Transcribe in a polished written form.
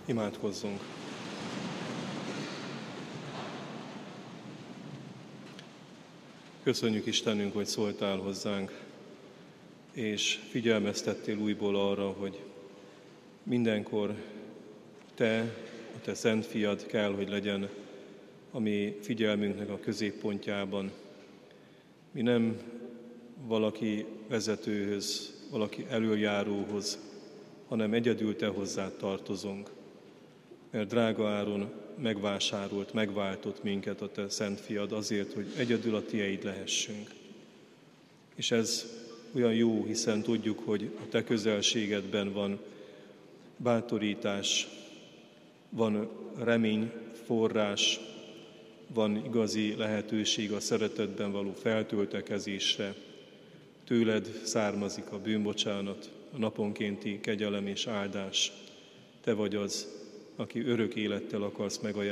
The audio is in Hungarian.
Imádkozzunk! Köszönjük, Istenünk, hogy szóltál hozzánk, és figyelmeztettél újból arra, hogy mindenkor a Te szent fiad kell, hogy legyen a mi figyelmünknek a középpontjában. Mi nem valaki vezetőhöz, valaki elöljáróhoz, hanem egyedül Te hozzád tartozunk. Mert drága áron megvásárolt, megváltott minket a Te szent fiad azért, hogy egyedül a Tieid lehessünk. És ez olyan jó, hiszen tudjuk, hogy a Te közelségedben van bátorítás, van remény, forrás, van igazi lehetőség a szeretetben való feltöltekezésre. Tőled származik a bűnbocsánat, a naponkénti kegyelem és áldás. Te vagy az, aki örök élettel akarsz megajándékozni